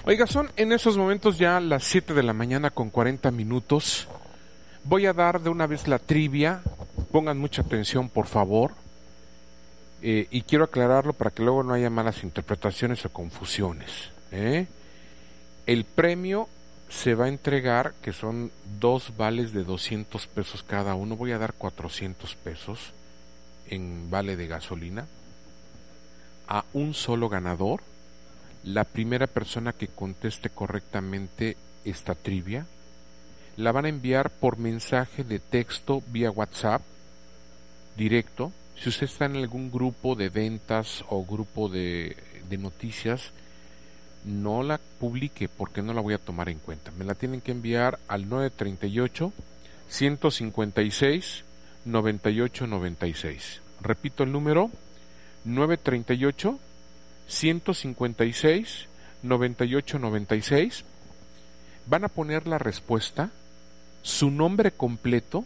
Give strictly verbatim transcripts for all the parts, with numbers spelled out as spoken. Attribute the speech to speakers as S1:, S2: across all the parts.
S1: Oiga, son en esos momentos ya las siete de la mañana con cuarenta minutos. Voy a dar de una vez la trivia. Pongan mucha atención, por favor. Eh, y quiero aclararlo para que luego no haya malas interpretaciones o confusiones. ¿eh? El premio se va a entregar, que son dos vales de doscientos pesos cada uno. Voy a dar cuatrocientos pesos en vale de gasolina a un solo ganador. La primera persona que conteste correctamente esta trivia la van a enviar por mensaje de texto vía WhatsApp directo. Si usted está en algún grupo de ventas o grupo de, de noticias, no la publique porque no la voy a tomar en cuenta. Me la tienen que enviar al nueve treinta y ocho, ciento cincuenta y seis, noventa y ocho noventa y seis. Repito el número: nueve treinta y ocho, ciento cincuenta y seis, noventa y ocho noventa y seis. Van a poner la respuesta, su nombre completo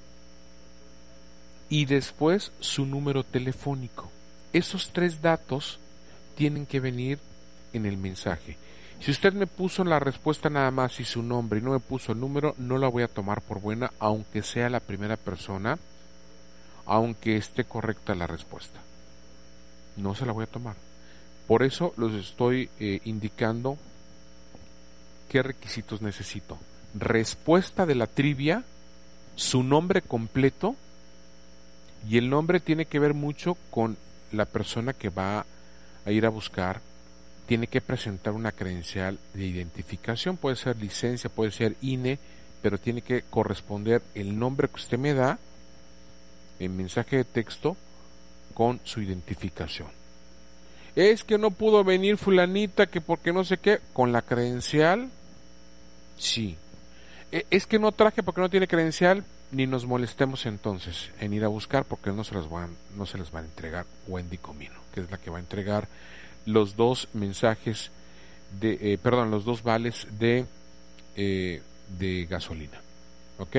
S1: y después su número telefónico. Esos tres datos tienen que venir en el mensaje. Si usted me puso la respuesta nada más y su nombre y no me puso el número, no la voy a tomar por buena, aunque sea la primera persona, aunque esté correcta la respuesta. No se la voy a tomar. Por eso los estoy eh, indicando qué requisitos necesito. Respuesta de la trivia, su nombre completo, y el nombre tiene que ver mucho con la persona que va a ir a buscar. Tiene que presentar una credencial de identificación, puede ser licencia, puede ser I N E, pero tiene que corresponder el nombre que usted me da en mensaje de texto con su identificación. Es que no pudo venir fulanita, que porque no sé qué, con la credencial, sí. Es que no traje porque no tiene credencial, ni nos molestemos entonces en ir a buscar, porque no se las van, no se les va a entregar Wendy Comino, que es la que va a entregar los dos mensajes de, eh, perdón, los dos vales de eh, de gasolina, ¿ok?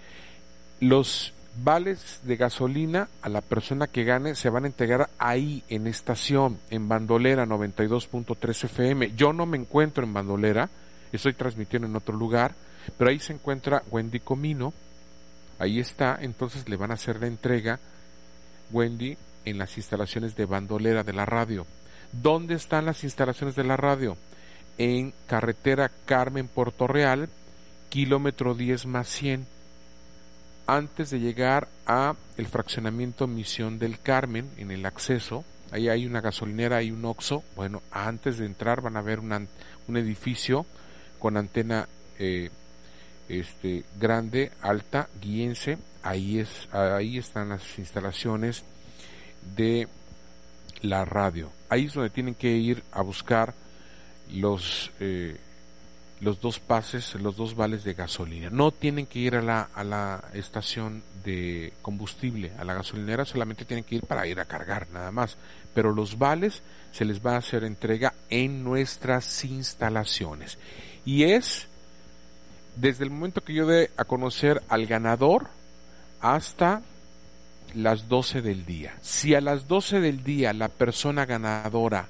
S1: Los vales de gasolina a la persona que gane se van a entregar ahí en estación, en Bandolera noventa y dos punto tres F M. Yo no me encuentro en Bandolera, estoy transmitiendo en otro lugar, pero ahí se encuentra Wendy Comino, ahí está. Entonces le van a hacer la entrega Wendy en las instalaciones de Bandolera de la radio. ¿Dónde están las instalaciones de la radio? En carretera Carmen Puerto Real, kilómetro diez más cien. Antes de llegar a el fraccionamiento Misión del Carmen, en el acceso, ahí hay una gasolinera, hay un Oxxo. Bueno, antes de entrar van a ver una, un edificio con antena eh, este grande, alta, guíense. Ahí es, ahí están las instalaciones de la radio. Ahí es donde tienen que ir a buscar los eh, los dos pases, los dos vales de gasolina. No tienen que ir a la a la estación de combustible, a la gasolinera, solamente tienen que ir para ir a cargar, nada más. Pero los vales se les va a hacer entrega en nuestras instalaciones. Y es desde el momento que yo dé a conocer al ganador hasta las doce del día. Si a las doce del día la persona ganadora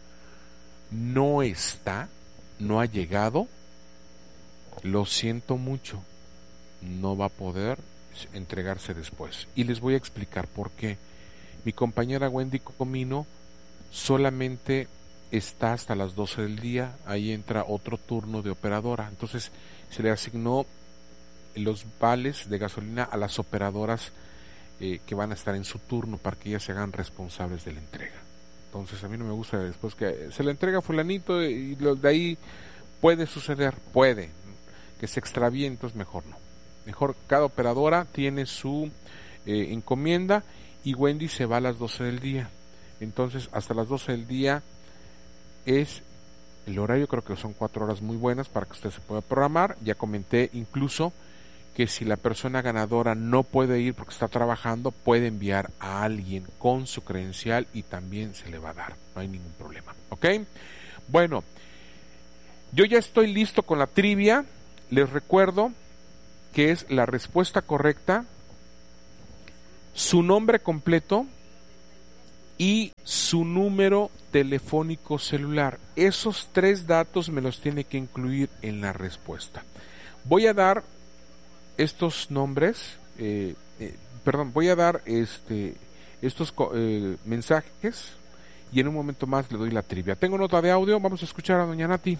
S1: no está, no ha llegado, lo siento mucho, no va a poder entregarse después. Y les voy a explicar por qué. Mi compañera Wendy Comino solamente está hasta las doce del día, ahí entra otro turno de operadora. Entonces se le asignó los vales de gasolina a las operadoras Eh, que van a estar en su turno para que ellas se hagan responsables de la entrega. Entonces a mí no me gusta después que se le entrega fulanito y lo de ahí puede suceder, puede que se extravíe, entonces mejor no. Mejor cada operadora tiene su eh, encomienda y Wendy se va a las doce del día. Entonces hasta las doce del día es el horario, creo que son cuatro horas muy buenas para que usted se pueda programar. Ya comenté incluso que si la persona ganadora no puede ir porque está trabajando, puede enviar a alguien con su credencial y también se le va a dar, no hay ningún problema, ¿ok? Bueno, yo ya estoy listo con la trivia. Les recuerdo que es la respuesta correcta, su nombre completo y su número telefónico celular. Esos tres datos me los tiene que incluir en la respuesta. Voy a dar estos nombres, eh, eh, perdón, voy a dar este estos eh, mensajes y en un momento más le doy la trivia. Tengo nota de audio, vamos a escuchar a doña Nati.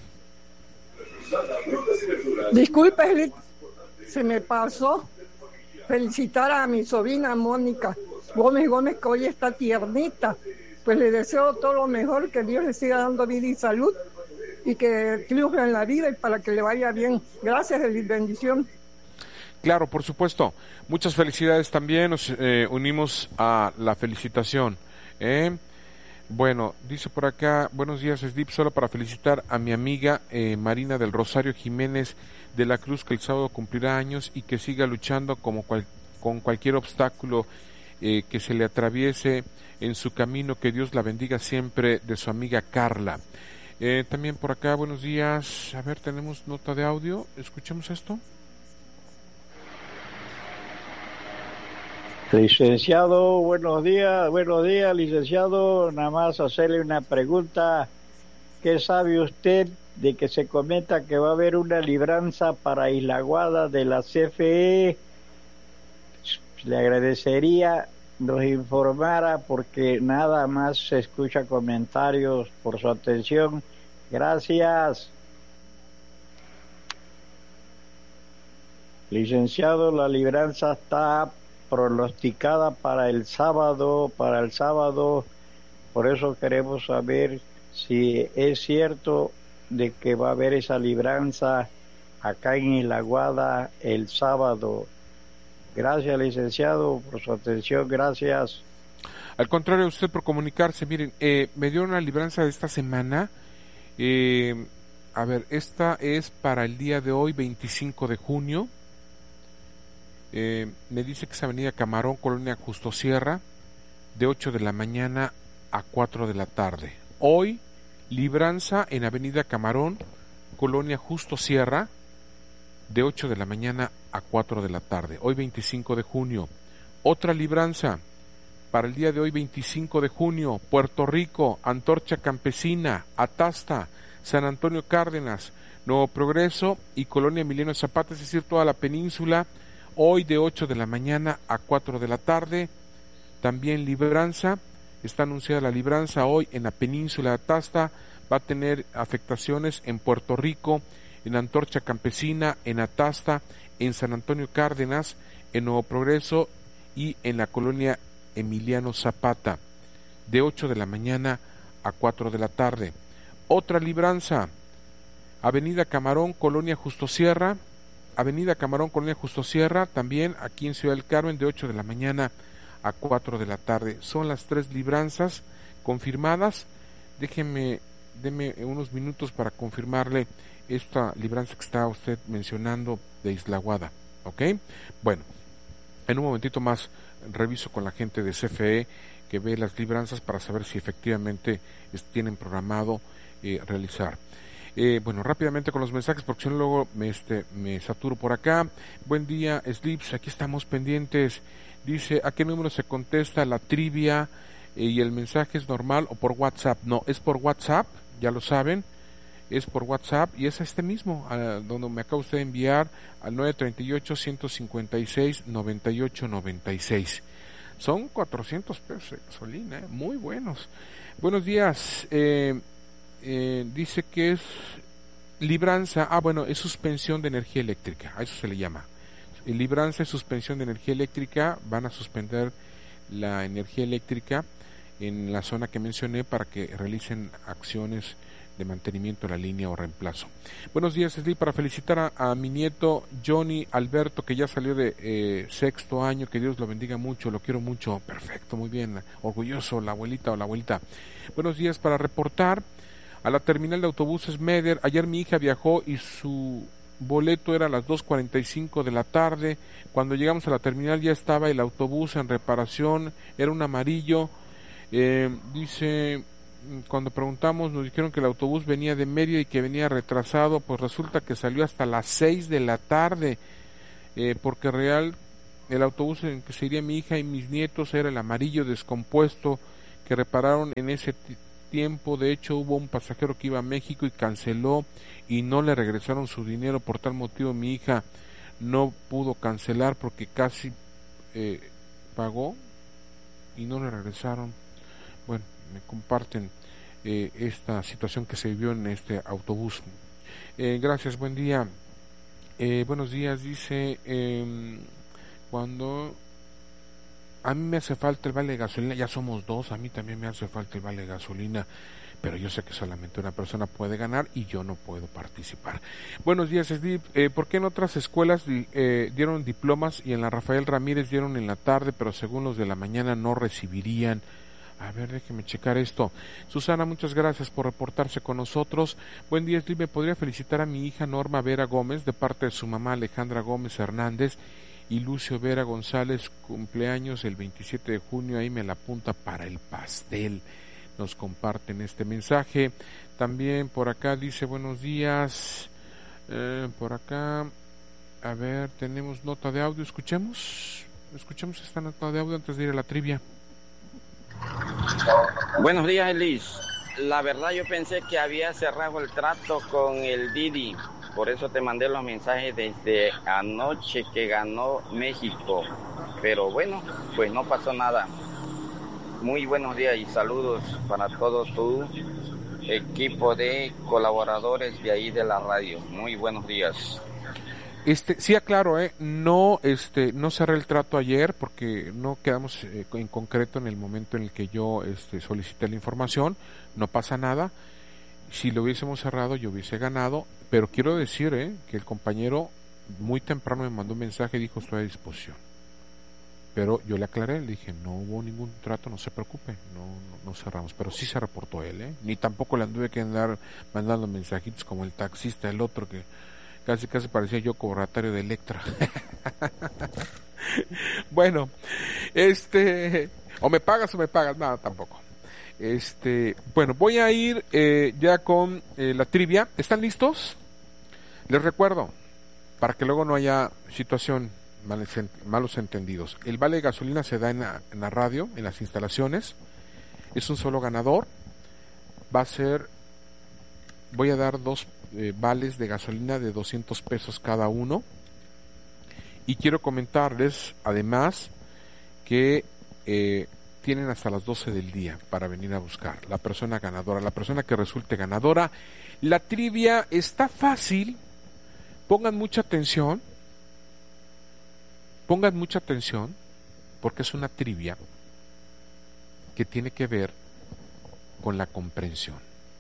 S2: Disculpe, se me pasó felicitar a mi sobrina Mónica Gómez Gómez, que hoy está tiernita. Pues le deseo todo lo mejor, que Dios le siga dando vida y salud y que triunfe en la vida y para que le vaya bien. Gracias, y bendición.
S1: Claro, por supuesto. Muchas felicidades también. Nos eh, unimos a la felicitación. ¿eh? Bueno, dice por acá, buenos días, Slip, solo para felicitar a mi amiga eh, Marina del Rosario Jiménez de la Cruz, que el sábado cumplirá años y que siga luchando como cual, con cualquier obstáculo eh, que se le atraviese en su camino. Que Dios la bendiga siempre, de su amiga Carla. Eh, también por acá, buenos días. A ver, tenemos nota de audio. Escuchemos esto.
S3: Licenciado, buenos días, buenos días, licenciado. Nada más hacerle una pregunta. ¿Qué sabe usted de que se comenta que va a haber una libranza para Isla Aguada de la C F E? Le agradecería nos informara, porque nada más se escucha comentarios. Por su atención, gracias. Licenciado, la libranza está pronosticada para el sábado, para el sábado, por eso queremos saber si es cierto de que va a haber esa libranza acá en Isla Aguada el sábado. Gracias, licenciado, por su atención, gracias.
S1: Al contrario, usted por comunicarse. Miren, eh, me dio una libranza de esta semana. Eh, a ver, esta es para el día de hoy, veinticinco de junio. Eh, me dice que es Avenida Camarón, Colonia Justo Sierra, de ocho de la mañana a cuatro de la tarde. Hoy, libranza en Avenida Camarón, Colonia Justo Sierra, de ocho de la mañana a cuatro de la tarde. Hoy, veinticinco de junio. Otra libranza para el día de hoy, veinticinco de junio, Puerto Rico, Antorcha Campesina, Atasta, San Antonio Cárdenas, Nuevo Progreso y Colonia Emiliano Zapata, es decir, toda la península. Hoy de ocho de la mañana a cuatro de la tarde. También libranza, está anunciada la libranza hoy en la península de Atasta. Va a tener afectaciones en Puerto Rico, en Antorcha Campesina, en Atasta, en San Antonio Cárdenas, en Nuevo Progreso y en la colonia Emiliano Zapata, de ocho de la mañana a cuatro de la tarde. Otra libranza, Avenida Camarón, Colonia Justo Sierra, Avenida Camarón, Colonia Justo Sierra, también aquí en Ciudad del Carmen, de ocho de la mañana a cuatro de la tarde. Son las tres libranzas confirmadas. Déjenme, deme unos minutos para confirmarle esta libranza que está usted mencionando de Isla Aguada, ¿ok? Bueno, en un momentito más reviso con la gente de C F E que ve las libranzas para saber si efectivamente tienen programado eh, realizar. Eh, bueno, rápidamente con los mensajes, porque si no luego me, este, me saturo por acá. Buen día, Slips, aquí estamos pendientes. Dice, ¿a qué número se contesta la trivia? Eh, y el mensaje es normal o por WhatsApp. No, es por WhatsApp, ya lo saben, es por WhatsApp y es este mismo, a, donde me acaba usted de enviar al nueve tres ocho, uno cinco seis, nueve ocho nueve seis. Son cuatrocientos pesos de gasolina, ¿eh? Muy buenos. Buenos días, eh... Eh, dice que es libranza, ah bueno, es suspensión de energía eléctrica, a eso se le llama. Libranza es suspensión de energía eléctrica, van a suspender la energía eléctrica en la zona que mencioné para que realicen acciones de mantenimiento de la línea o reemplazo. Buenos días, Esli, para felicitar a, a mi nieto Johnny Alberto, que ya salió de eh, sexto año, que Dios lo bendiga mucho, lo quiero mucho, perfecto, muy bien, orgulloso la abuelita o la abuelita. Buenos días, para reportar a la terminal de autobuses Meder. Ayer mi hija viajó y su boleto era a las dos cuarenta y cinco de la tarde. Cuando llegamos a la terminal ya estaba el autobús en reparación, era un amarillo. Eh, dice, cuando preguntamos nos dijeron que el autobús venía de Mérida y que venía retrasado, pues resulta que salió hasta las seis de la tarde, eh, porque real el autobús en que se iría mi hija y mis nietos era el amarillo descompuesto, que repararon en ese t- tiempo. De hecho, hubo un pasajero que iba a México y canceló y no le regresaron su dinero. Por tal motivo mi hija no pudo cancelar porque casi eh, pagó y no le regresaron. Bueno, me comparten eh, esta situación que se vivió en este autobús. Eh, gracias, buen día. Eh, buenos días, dice, eh, cuando a mí me hace falta el vale de gasolina, ya somos dos, a mí también me hace falta el vale de gasolina, pero yo sé que solamente una persona puede ganar y yo no puedo participar. Buenos días, Edith. Eh, ¿Por qué en otras escuelas eh, dieron diplomas y en la Rafael Ramírez dieron en la tarde, pero según los de la mañana no recibirían? A ver, déjeme checar esto. Susana, muchas gracias por reportarse con nosotros. Buen día, Edith. ¿Me podría felicitar a mi hija Norma Vera Gómez de parte de su mamá Alejandra Gómez Hernández y Lucio Vera González, cumpleaños el veintisiete de junio? Ahí me la apunta para el pastel. Nos comparten este mensaje. También por acá dice buenos días. Eh, por acá, a ver, tenemos nota de audio. Escuchemos. Escuchemos esta nota de audio antes de ir a la trivia.
S4: Buenos días, Elis. La verdad yo pensé que había cerrado el trato con el Didi. Por eso te mandé los mensajes desde anoche que ganó México. Pero bueno, pues no pasó nada. Muy buenos días y saludos para todo tu equipo de colaboradores de ahí de la radio. Muy buenos días.
S1: Este, sí aclaro, eh, no, este, no cerré el trato ayer porque no quedamos eh, en concreto en el momento en el que yo, este, solicité la información. No pasa nada. Si lo hubiésemos cerrado, yo hubiese ganado. Pero quiero decir, eh, que el compañero muy temprano me mandó un mensaje y dijo estoy a disposición. Pero yo le aclaré, le dije, no hubo ningún trato, no se preocupe, no, no, no cerramos. Pero sí se reportó él, ¿eh? Ni tampoco le anduve que andar mandando mensajitos como el taxista, el otro que casi casi parecía yo cobratario de Electra. Bueno, este, o me pagas o me pagas, nada, tampoco. Este, bueno, voy a ir eh, ya con eh, la trivia. ¿Están listos? Les recuerdo, para que luego no haya situación malos entendidos. El vale de gasolina se da en la, en la radio, en las instalaciones. Es un solo ganador. Va a ser, voy a dar dos eh, vales de gasolina de doscientos pesos cada uno. Y quiero comentarles, además, que eh, tienen hasta las doce del día para venir a buscar la persona ganadora, la persona que resulte ganadora. La trivia está fácil. Pongan mucha atención. Pongan mucha atención porque es una trivia que tiene que ver con la comprensión.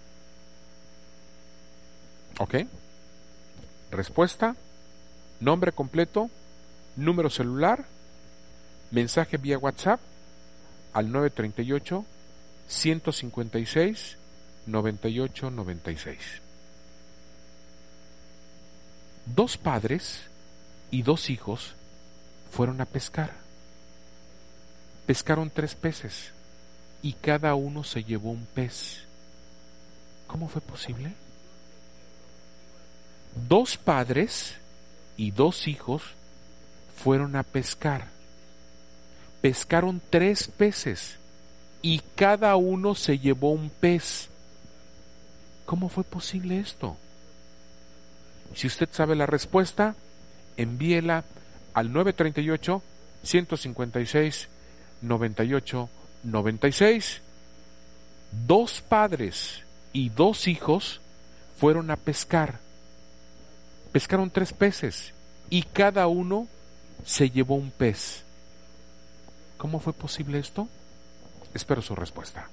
S1: ¿Ok? Respuesta, nombre completo, número celular, mensaje vía WhatsApp al nueve treinta y ocho, ciento cincuenta y seis, noventa y ocho noventa y seis. Dos padres y dos hijos fueron a pescar. Pescaron tres peces y cada uno se llevó un pez. ¿Cómo fue posible? Dos padres y dos hijos fueron a pescar. Pescaron tres peces y cada uno se llevó un pez. ¿Cómo fue posible esto? Si usted sabe la respuesta, envíela al nueve treinta y ocho, ciento cincuenta y seis, noventa y ocho noventa y seis. Dos padres y dos hijos fueron a pescar. Pescaron tres peces y cada uno se llevó un pez. ¿Cómo fue posible esto? Espero su respuesta.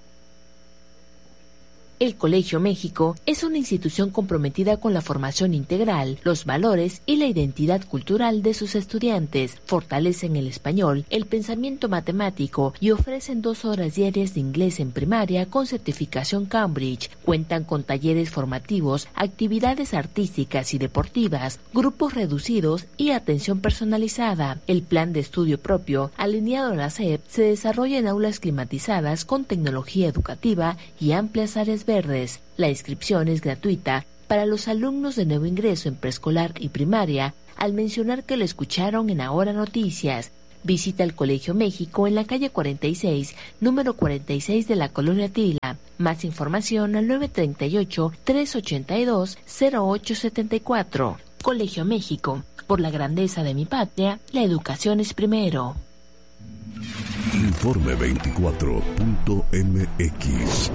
S5: El Colegio México es una institución comprometida con la formación integral, los valores y la identidad cultural de sus estudiantes. Fortalecen el español, el pensamiento matemático y ofrecen dos horas diarias de inglés en primaria con certificación Cambridge. Cuentan con talleres formativos, actividades artísticas y deportivas, grupos reducidos y atención personalizada. El plan de estudio propio, alineado a la S E P, se desarrolla en aulas climatizadas con tecnología educativa y amplias áreas verdes. La inscripción es gratuita para los alumnos de nuevo ingreso en preescolar y primaria, al mencionar que lo escucharon en Ahora Noticias. Visita el Colegio México en la calle cuarenta y seis, número cuarenta y seis de la Colonia Tila. Más información al nueve treinta y ocho, trescientos ochenta y dos, cero ocho setenta y cuatro. Colegio México. Por la grandeza de mi patria, la educación es primero.
S6: Informe veinticuatro punto m x.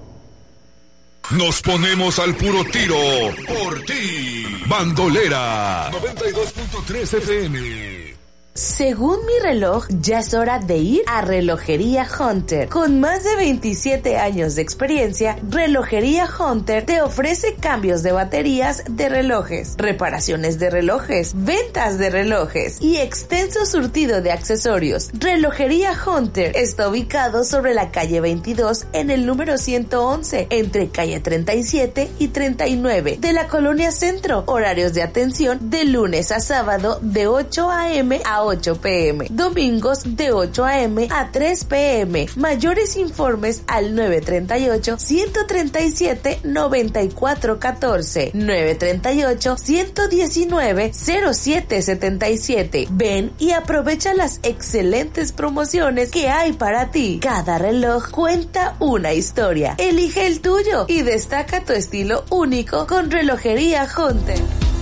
S7: Nos ponemos al puro tiro por ti. Bandolera noventa y dos punto tres F M.
S8: Según mi reloj, ya es hora de ir a Relojería Hunter. Con más de veintisiete años de experiencia, Relojería Hunter te ofrece cambios de baterías de relojes, reparaciones de relojes, ventas de relojes y extenso surtido de accesorios. Relojería Hunter está ubicado sobre la calle veintidós en el número ciento once, entre calle treinta y siete y treinta y nueve de la Colonia Centro. Horarios de atención de lunes a sábado de ocho a eme a ocho pe eme, domingos de ocho a eme a tres pe eme. Mayores informes al nueve treinta y ocho, ciento treinta y siete, noventa y cuatro catorce, nueve treinta y ocho, ciento diecinueve, cero siete setenta y siete. Ven y aprovecha las excelentes promociones que hay para ti. Cada reloj cuenta una historia. Elige el tuyo y destaca tu estilo único con Relojería Hunter.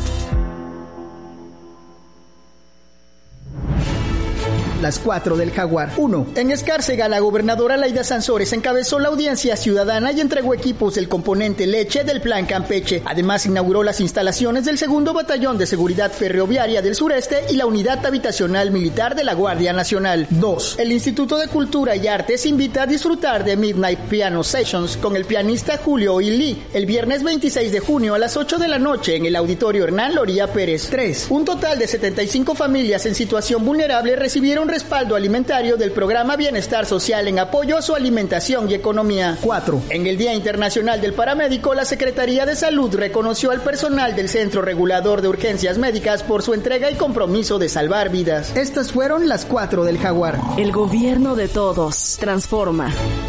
S9: Las cuatro del Jaguar. uno. En Escárcega, la gobernadora Laida Sansores encabezó la audiencia ciudadana y entregó equipos del componente leche del Plan Campeche. Además, inauguró las instalaciones del segundo Batallón de Seguridad Ferroviaria del Sureste y la Unidad Habitacional Militar de la Guardia Nacional. dos. El Instituto de Cultura y Artes invita a disfrutar de Midnight Piano Sessions con el pianista Julio Ilí el viernes veintiséis de junio a las ocho de la noche en el Auditorio Hernán Loría Pérez. tres. Un total de setenta y cinco familias en situación vulnerable recibieron respaldo alimentario del programa Bienestar Social en apoyo a su alimentación y economía. cuatro. En el Día Internacional del Paramédico, la Secretaría de Salud reconoció al personal del Centro Regulador de Urgencias Médicas por su entrega y compromiso de salvar vidas. Estas fueron las cuatro del Jaguar.
S10: El gobierno de todos transforma.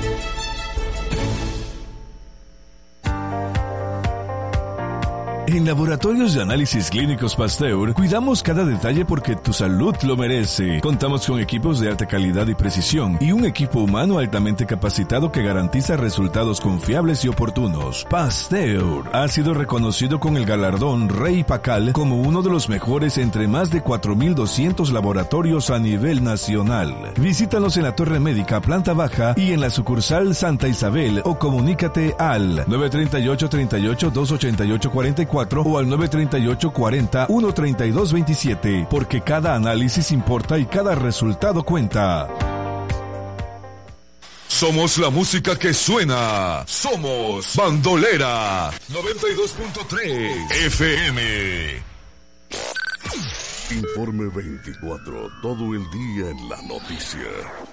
S6: En Laboratorios de Análisis Clínicos Pasteur, cuidamos cada detalle porque tu salud lo merece. Contamos con equipos de alta calidad y precisión y un equipo humano altamente capacitado que garantiza resultados confiables y oportunos. Pasteur ha sido reconocido con el galardón Rey Pacal como uno de los mejores entre más de cuatro mil doscientos laboratorios a nivel nacional. Visítanos en la Torre Médica, planta baja y en la sucursal Santa Isabel o comunícate al nueve treinta y ocho, treinta y ocho, doscientos ochenta y ocho, cuarenta y cuatro o al nueve treinta y ocho, cuarenta, ciento treinta y dos veintisiete, porque cada análisis importa y cada resultado cuenta.
S7: Somos la música que suena. Somos Bandolera noventa y dos punto tres F M.
S6: Informe veinticuatro, todo el día en la noticia.